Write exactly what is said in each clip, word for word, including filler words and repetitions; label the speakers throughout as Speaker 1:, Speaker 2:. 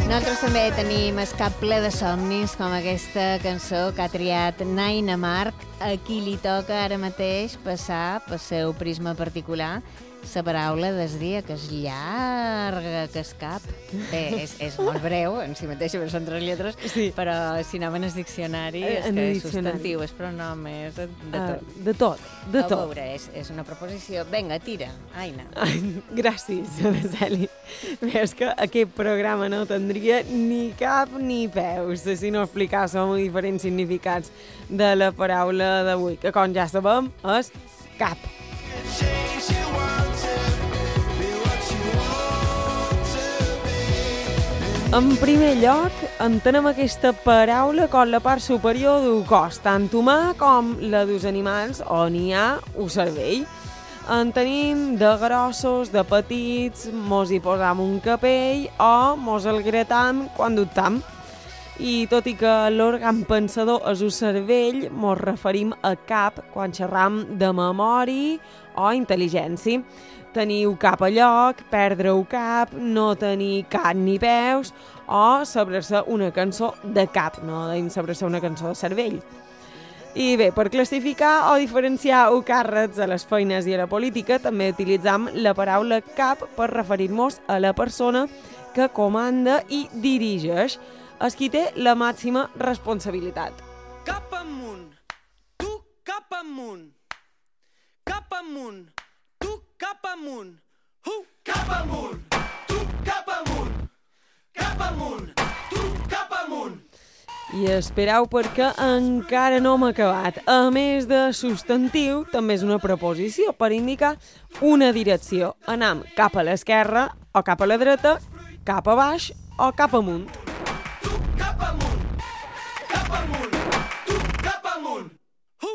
Speaker 1: Nosaltres també tenim el cap ple de somnis, com aquesta cançó que ha triat Naina Marc, a qui li toca ara mateix passar pel seu prisma particular la paraula del dia, que és llarga, que és cap. Bé, és, és molt breu, en si mateixa, però són tres lletres, sí. Però si anem en el diccionari, és
Speaker 2: en
Speaker 1: que
Speaker 2: el
Speaker 1: és substantiu, és pronom, és de, de tot.
Speaker 2: Uh, de tot, de
Speaker 1: a
Speaker 2: tot.
Speaker 1: veure, és, és una proposició. Vinga, tira, Aina.
Speaker 2: Ai, gràcies, Araceli. És que aquest programa no tindria ni cap ni peus si no explicàssim diferents significats de la paraula d'avui, que com ja sabem és cap. En primer lloc, entenem aquesta paraula com la part superior del cos, tant humà com la dels animals on hi ha un cervell. En tenim de grossos, de petits, mos hi posam un capell o mos el gratam quan dubtam. I tot i que l'òrgan pensador és el cervell, mos referim a cap quan xerram de memòria o intel·ligència. Teniu cap a lloc, perdre-ho cap, no tenir cap ni peus o saber-se una cançó de cap, no deim saber-se una cançó de cervell. I bé, per classificar o diferenciar els càrrecs a les feines i a la política, també utilitzam la paraula cap per referir-nos a la persona que comanda i dirigeix, és qui té la màxima responsabilitat.
Speaker 3: Cap amunt, tu cap amunt, cap amunt, tu cap amunt, hu, cap amunt, tu cap amunt, cap amunt, tu cap amunt.
Speaker 2: I esperau perquè encara no hem acabat. A més de substantiu, també és una preposició per indicar una direcció. Anam cap a l'esquerra o cap a la dreta, cap a baix o cap amunt.
Speaker 3: Tu cap amunt, cap amunt, tu cap amunt, hu.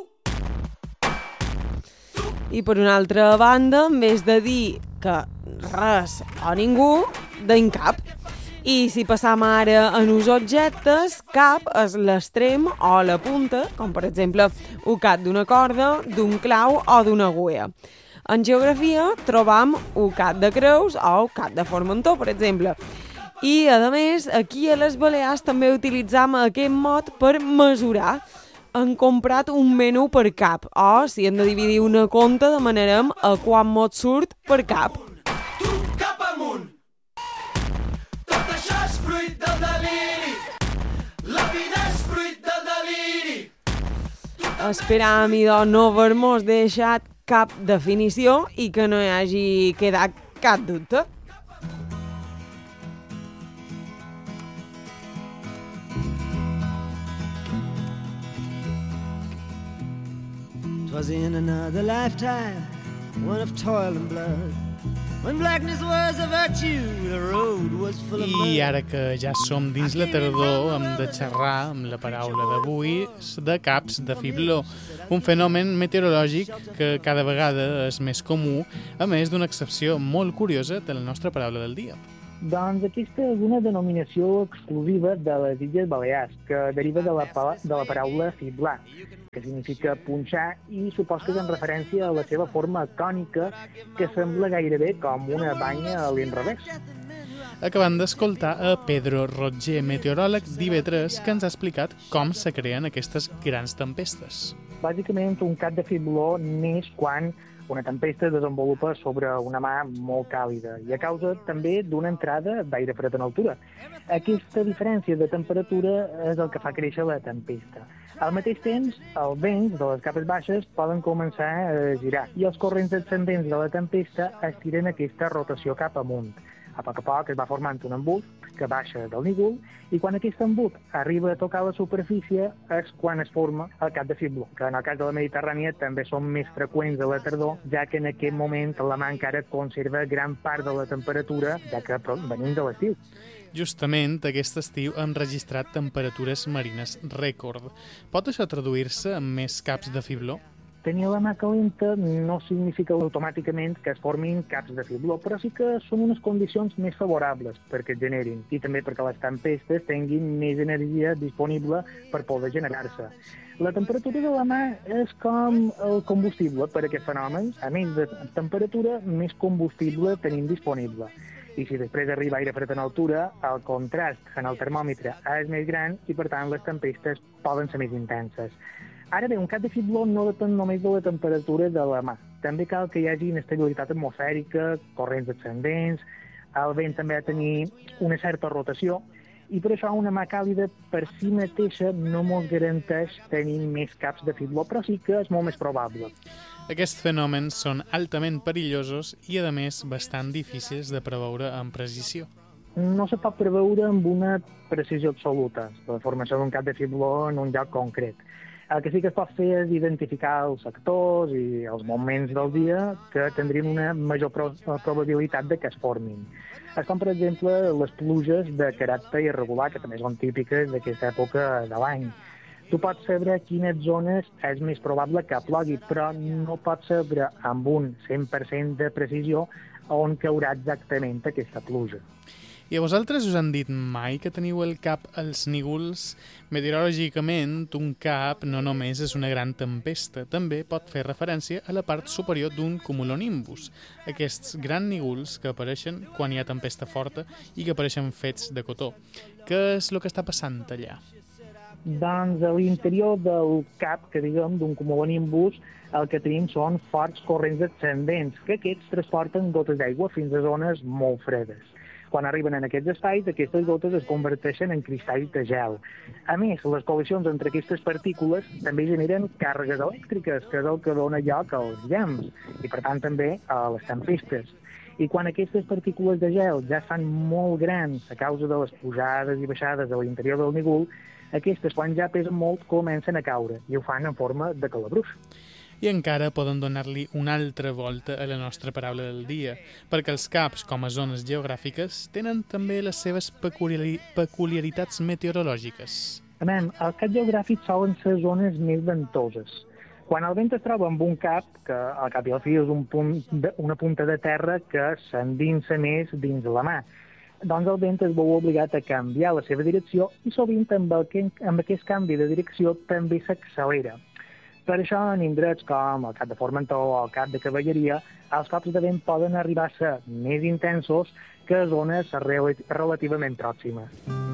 Speaker 2: I per una altra banda, en vez de dir que res o ningú, deim cap. I si passam ara en els objectes, cap és l'extrem o la punta, com per exemple el cap d'una corda, d'un clau o d'una agulla. En geografia trobam el cap de Creus o el cap de Formentor, per exemple. I, a més, aquí a les Balears també utilitzam aquest mot per mesurar. Han comprat un menú per cap, o si hem de dividir una compta demanarem a quant mot surt per cap.
Speaker 3: Tu cap amunt. Tot això és fruit del deliri. La vida és fruit del deliri.
Speaker 2: Esperam, idò, no haver-mos deixat cap definició i que no hi hagi quedat cap dubte.
Speaker 4: Was in another lifetime, one of toil and blood. When blackness was a virtue, the road was full of mud.
Speaker 5: I ara que ja som dins la tardor, hem de xerrar amb la paraula d'avui de caps de fibló, un fenomen meteorològic que cada vegada és més comú, a més d'una excepció molt curiosa de la nostra paraula del dia.
Speaker 6: Doncs aquesta és una denominació exclusiva de les Illes Balears, que deriva de la, de la paraula fiblar, que significa punxar i supos que és en referència a la seva forma cònica, que sembla gairebé com una banya a l'inrevés.
Speaker 5: Acabant d'escoltar a Pedro Roger, meteoròleg d'I V tres, que ens ha explicat com se creen aquestes grans tempestes.
Speaker 6: Bàsicament, un cap de fibló neix quan una tempesta es desenvolupa sobre una mà molt càlida i a causa també d'una entrada d'aire fred en altura. Aquesta diferència de temperatura és el que fa créixer la tempesta. Al mateix temps, els vents de les capes baixes poden començar a girar i els corrents ascendents de la tempesta estiren aquesta rotació cap amunt. A poc a poc es va formant un embut que baixa del nígul i quan aquest embut arriba a tocar la superfície és quan es forma el cap de fibló, que en el cas de la Mediterrània també són més freqüents a la tardor, ja que en aquest moment la mà encara conserva gran part de la temperatura, ja que venim de l'estiu.
Speaker 5: Justament aquest estiu hem registrat temperatures marines rècord. Pot això traduir-se en més caps de fibló?
Speaker 6: Tenir la mà calenta no significa automàticament que es formin caps de fibló, però sí que són unes condicions més favorables perquè es generin i també perquè les tempestes tinguin més energia disponible per poder generar-se. La temperatura de la mà és com el combustible per a aquest fenomen. A més de temperatura, més combustible tenim disponible. I si després arriba aire fred en altura, el contrast en el termòmetre és més gran i, per tant, les tempestes poden ser més intenses. Ara bé, un cap de fibló no depèn només de la temperatura de la mà. També cal que hi hagi inestabilitat atmosfèrica, corrents ascendents, el vent també ha de tenir una certa rotació, i per això una mà càlida per si mateixa no ens garanteix tenir més caps de fibló, però sí que és molt més probable.
Speaker 5: Aquests fenòmens són altament perillosos i, a més, bastant difícils de preveure amb precisió.
Speaker 6: No se pot preveure amb una precisió absoluta la formació d'un cap de fibló en un lloc concret. El que sí que es pot fer és identificar els sectors i els moments del dia que tindrien una major pro probabilitat de que es formin. És com, per exemple, les pluges de caràcter irregular, que també són típiques d'aquesta època de l'any. Tu pots saber a quines zones és més probable que plogui, però no pots saber amb un cent per cent de precisió on caurà exactament aquesta pluja.
Speaker 5: I a vosaltres us han dit mai que teniu el cap als nígols? Meteorològicament, un cap no només és una gran tempesta, també pot fer referència a la part superior d'un cumulonimbus, aquests grans nígols que apareixen quan hi ha tempesta forta i que apareixen fets de cotó. Què és el que està passant allà?
Speaker 6: Doncs a l'interior del cap, que diguem, d'un cumulonimbus, el que tenim són forts corrents ascendents, que aquests transporten gotes d'aigua fins a zones molt fredes. Quan arriben en aquests espais, aquestes gotes es converteixen en cristalls de gel. A més, les col·lisions entre aquestes partícules també generen càrregues elèctriques, que és el que dona lloc als llamps, i per tant també a les tempestes. I quan aquestes partícules de gel ja estan molt grans a causa de les pujades i baixades a l'interior del nígol, aquestes, quan ja pesen molt, comencen a caure, i ho fan en forma de calabruix.
Speaker 5: I encara poden donar-li una altra volta a la nostra paraula del dia, perquè els caps, com a zones geogràfiques, tenen també les seves peculiari peculiaritats meteorològiques.
Speaker 6: A més, els caps geogràfics solen ser zones més ventoses. Quan el vent es troba amb un cap, que al cap i al fi és un punt de, una punta de terra que s'endinsa més dins la mà, doncs el vent es veu obligat a canviar la seva direcció i sovint amb, el, amb aquest canvi de direcció també s'accelera. Per això, en indrets com el cap de Formentor o el cap de Cavalleria, els cops de vent poden arribar a ser més intensos que a zones relativament pròximes.